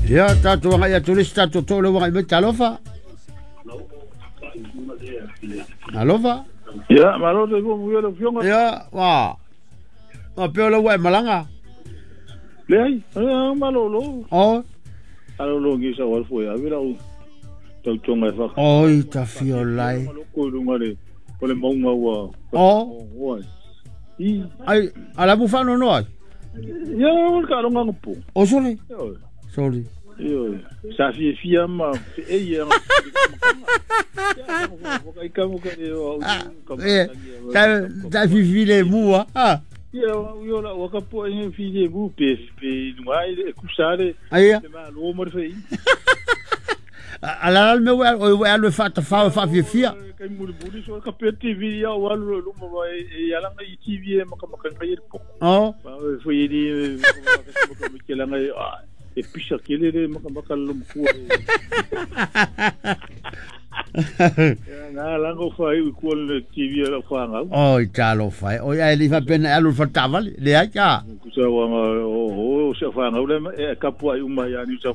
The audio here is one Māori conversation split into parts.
Ya tato wanga ya tulis tato tolo wanga me talofa. Alofa? Ya, malo de go yo lo fionga. Ya, wa. Ma peolo wa malanga. Le ai, malo lo. Oh. Alo lo ngi sa wal fo ya, vira u. Tau tonga fa. Oi, ta fiolai. Malo ko lu ngare. Ole maunga wa. Oh. Ai, ala bufano no ai. Ya, ka lo ngangu. Oh, sorry. Sorry. Yo, sa fia ma e ya. Ta fifile mua. Ah. Yo la waka po e file bu pe mai e kusare. Ai. Ma lo mo fe. Ala me wa lo fa fia. Kai muri buri so ka pe TV ya wa lo mo ba e ya la ngai TV maka ngai po. Oh. Ba fo yidi ko ke la ngai e pisha kelele maka lo ku. Na lango fai ku le TV la fa nga. Oh, talo fai. O ya li fa pena alu fa tavali. Le aka. Ku sa wa o se fa nga le e kapu ai uma ya ni sa.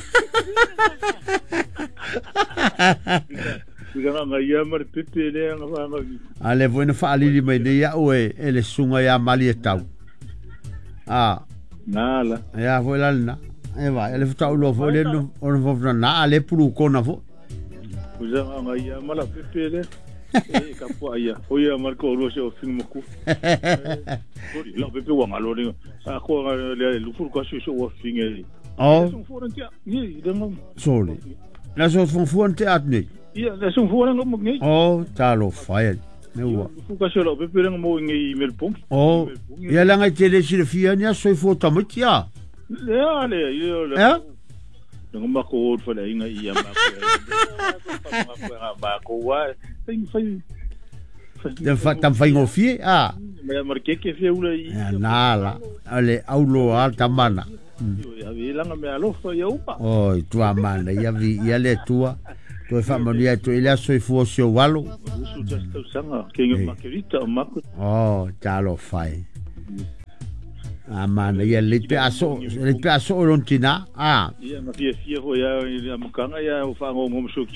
Nga nga ia mar pepe le nga fa nga. Ale bueno fa ali mai de ya oe ele sunga ya mali etau. Ah. Nala. Ya foi la na. E va, ele fa lo fo le no on fa na ale puru kona fo. Kuza nga ia mala pepe le. E kapu ai. O ia mar ko lo se o fin mo ku. Ori la pepe wa ngalo ni. A ko le lu fur ko so o fin e. Oh. Ni danga. Sorry. Na so fon atne. Ia, na so fon nga mo ngi. Oh, talo fai. Meu. Fu ka so lo pepe nga mo ngi email pom. Oh. Ya la ngai tele si fia ni so fo tamatia. Le, yo le. Eh? Nga ma ko fa le nga ia ma ko. Ma ko wa. Fai. Dan fa tam fai ngofie. Ah. Ma marke ke fe ula i. Nala. Ale aulo alta mana. Ya vi langa me alo fa ya upa. Oh, tua mana, ya vi, ya le tua. Tu fa mania tu ile so fu so walo. Su just sanga ke ngi makerita mako. Oh, talo fai. Amana ya le pe aso lontina. Ah. Ya na fia ho ya mukanga ya fa ngom suki.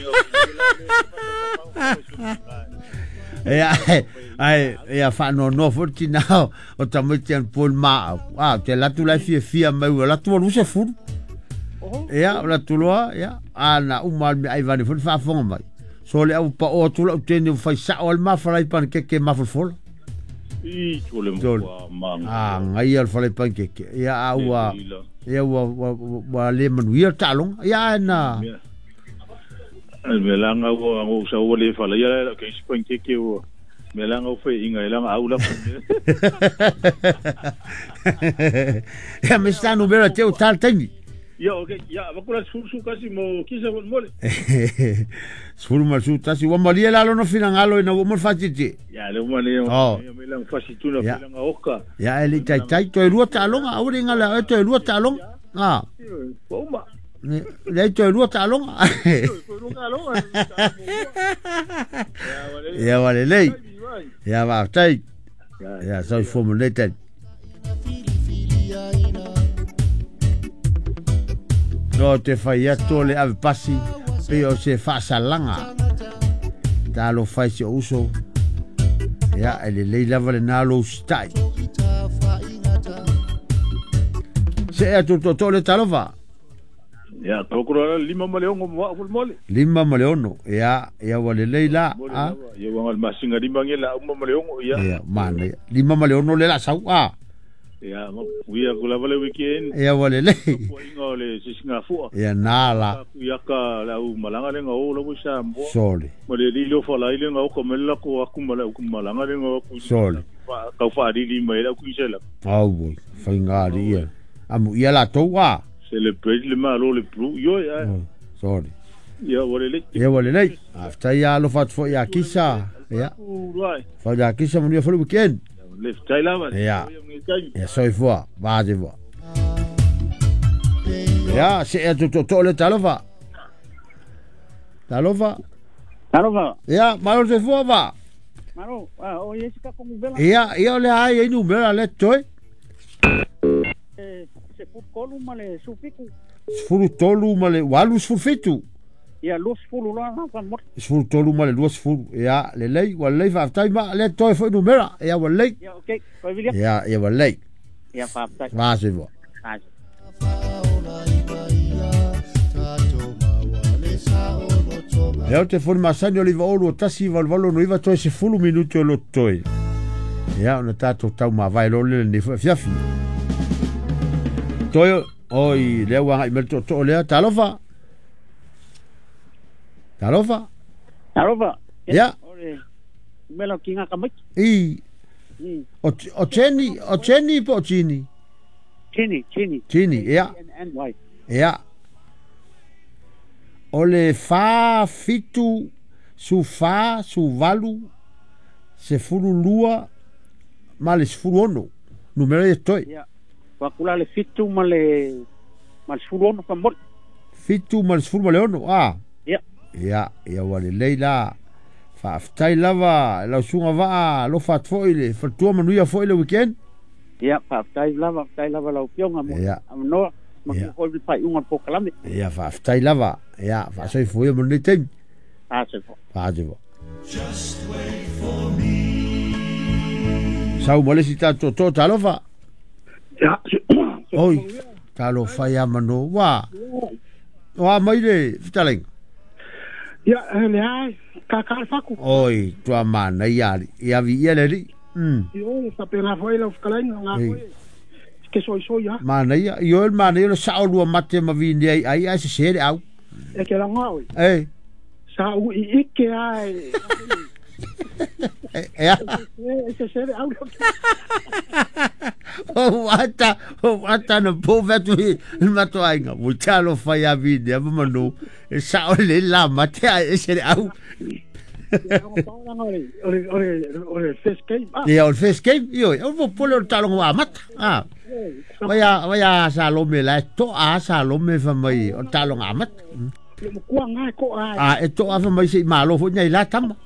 Ya fa no fortina o tamitian pol ma. Ah, te la tu la fia mai la tu lu se fu. Ya, la tu lo ya. Ana umal mi ai vani fu fa fonga mai. So le au pa o tu la tene fa sa o ma fa lai pan ke ma fol. I tole mo ma. Ah, ngai al fa lai pan ke. Ya wa. Ya wa le man wi talong. Ya na. Melanga wo sa wo le fa la ya ke span ke wo. Melanga o fe inga elanga aula. Ya me sta no vera teu tal tengi. Ya okay, ya bakula su kasi mo kisa mole. Suru ma su tasi wa malia la no finangalo ina mo fatiti. Ya le mo le. Oh. Ya melang fasituna filanga oka. Ya ele tai to rua talonga aure ngala to rua talong. Ah. Bomba. Le to rua talong. Ya vale lei. Ya va tai. Ya soy formulated. No te fai ato le ave pasi pe o se fa salanga. Da lo fai se uso. Ya ele le lava le nalo stai. Se ato to le talova. Ya tokura lima maleongo mo ful mole. Lima maleono. Ya wale leila. Ah. Ya wangal masinga lima ngela umma maleongo ya. Ya mana. Lima maleono le la sau. Ah. Ya wia kula vale weekend. Ya wale le. Ko inga le sisinga fu. Ya nala. Ya ka la malanga le ngo lo busa mbo. Sorry. Mole lilo fala ile ngo ko mela ko akumala malanga le ngo. Sorry. Ka fa di lima ila ku isela. Au boy. Fingari ya. Amu ya la towa. Celebrate le malo le blue yo ya. Sorry. Ya wale le. Ya wale le. After ya lo fat fo ya kisa. Ya. Fa ya kisa mo ya for weekend. Left Thailand. Ya. Ya soy fo. Va de vo. Ya, se e to le talova. Talova. Ya, malo se fo va. Maro, o yesika como vela. Ya, le ai nu vela le toy. Se Kolu male sufiku. Sfuru tolu male walu sfuru fitu. Ia lus fulu la na fa mot. Sfuru tolu male lua sfuru. Ia le lei walei whaftai ma le toi fo numera. Ia walei. Ia okay. Koe vilia. Ia walei. Ia whaftai. Vase vo. Vase. Leo te foni masani o liva olu o tasi valvalo no iwa toi se fulu minuti o lo toi. Ia ona tato tau ma vai lo le ni fiafi. Toi oi leo wanga i melto to lea talofa. Talofa. Talofa. Ia. Ore melo kinga kamai. I. O cheni po chini. Chini, ia. Ia. Ole fa fitu su fa su valu se fulu lua male se fulu ono numero e toi. Ia. Wakula le fitu male fulu ono kamol. Fitu male se fulu male ono. Ah. Ia. Ia wale leila fa aftai lava la sunga va lo fat foile fa tua manuia foile weekend. Ia, fa aftai lava la pionga mo. No. Ma ko le pai unga po kalame. Ia fa aftai lava. Ia fa soi foi mo ni tem. Fa vo. Just wait for me. Sau mole si ta to talofa. Ja. Oi. Talofa ya mano wa. Wa mai le fitaling. Ja, le ai ka faku. Oi, tua mana ia vi ia le ri. Yo, sa pena foi la fkalang nga foi. Que soy ya. Mana ia, yo el mana yo sa lua mate ma vi ni ai se sere au. E que la ngau. Sa u ike ai. Se sere au. Wata no po vetu il mato ainga. Multalo fa ya vi ni ama mano. Sa le la mate ai sere au. Ore fish game. Ia, ore fish game. Io, o polo talo ngwa mata. Waya sa lome la to a sa lome fa mai o talo ngwa mata. Ko nga ko ai. E to a fa mai se malo fo nyai la tama.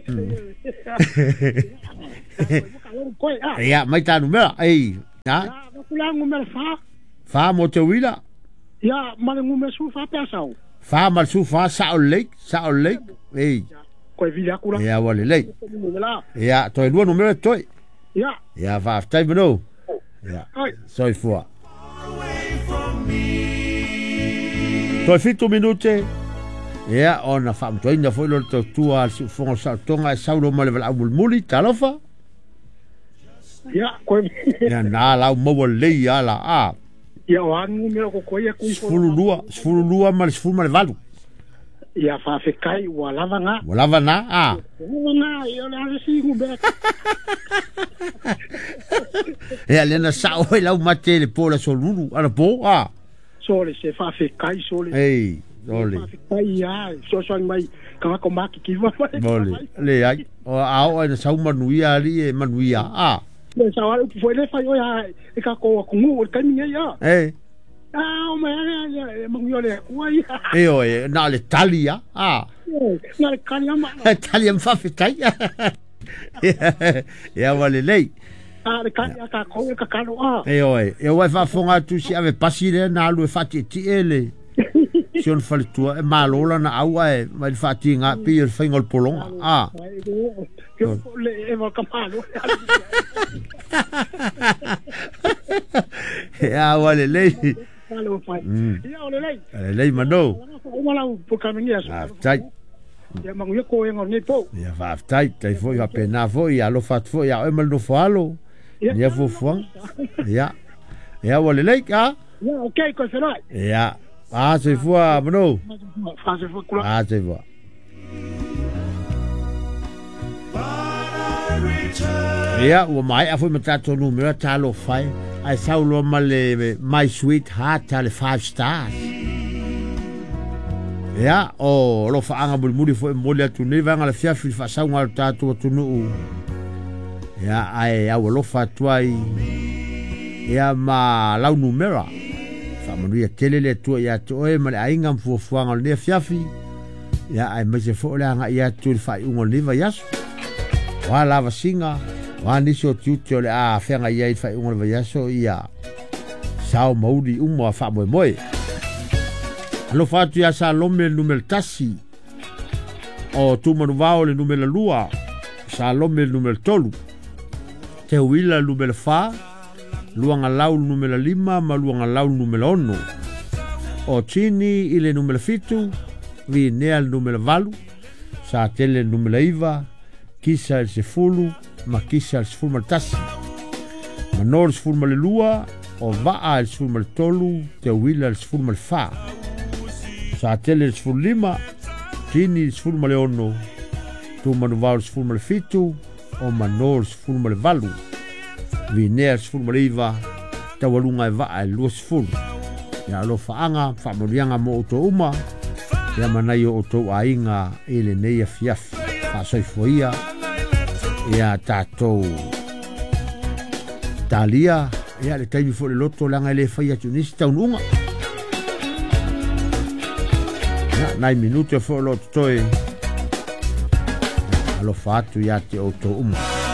Ia, mai tanu mera. Ei, ya. Kula ngumel fa. Fa mo te wila. Ia, male ngumel su fa pesau. Fa mal su fa sa o lake. Ei. Koe vile akura. Ia wale lei. Ia, toi lua numero toi. Ia. Ia, va aftai mano. Ia. Soi fua. Toi fitu minute. Ia, ona fa mtoi na foi lo tua su fongo sa tonga sa lo male vala mulmuli talofa. Ia, koe. Ia na la mo lei ala a. Ia o anu mero ko koe ku. Sfulu lua mal sfulu male valu. Ia fa fe kai wa lava nga. Wa lava na a. Na ia la si ngu be. Ia lena sa o la mate le pola solulu ala po a. Sole se fa fe kai sole. Ei, sole. Fa fe kai ya, so mai ka ko maki ki va. Sole. Le ai. O a na sa manuia ali e manuia a. Le sa wa foi le fa yo ya e ka ko ngu ka ni ya. Ei. Ah, ya mangiole kuai. E na le talia. Ah. Na le kaliama. Talia fa fitai. Ya wale lei. Ah, le kalia ka ko ka kano a. E vai fa fonga tu si ave pasire na lu fati ti ele. Si on fa tua e malola na aua e mai fati nga pi il fingol polonga. Ah. Le e va campano. Ya wale lei. Ia ole lei. Lei mano. Wala po kamingia. Tai. Ya mangu ko e ngoni po. Ya va tai foi a pena foi alo fat foi ya e mal no falo. Ya fo fuan. Ya. Ya wale lei ka. Ya okay ko será. Ya. Ah, se foi mano. Se foi kula. Ah, se foi. Ya, o mai a foi matato numero talo fai. Ai saulo male my sweetheart tale 5 stars. Ya, o lo fa anga bulmuri foi mole atu ne vanga la fia fa saunga tatu tunu. Ya, ai a lo fa tuai. Ya ma lau numero. Fa manuia telele tu ya to e male ainga fu fuanga le fiafi. Ya ai me se fo la nga ya tu fa un liva yasu. Wala vasinga. Wani so tiutio le a fenga ia i fai unga vayaso ia sao mauri uma fa moe alo fatu ya sa lome numero tasi o tumanu vao le numero lua sa lome numero tolu te wila numero fa luanga lau numero 5 ma luanga lau numero 1 o chini ile numero fitu vi nea numero valu sa tele numero iva kisa el sefulu ma kisa el sefulu maltasi manor el sefulu malelua o vaa el sefulu maltolu te wila el sefulu malfa sa tele el sefulu 5 chini el sefulu maleono tu manuvao el sefulu malefitu o manor el sefulu malevalu vi nea el sefulu maleiva te walunga e vaa el lua sefulu ya alo faanga famolianga mo uto uma ya manai o to ainga ele nei afiafi fa soifoia ya tatou talia ya le taimi fo le loto langa le faia tunisi taununga nai minute fo loto toe alo fatu ya te o to uma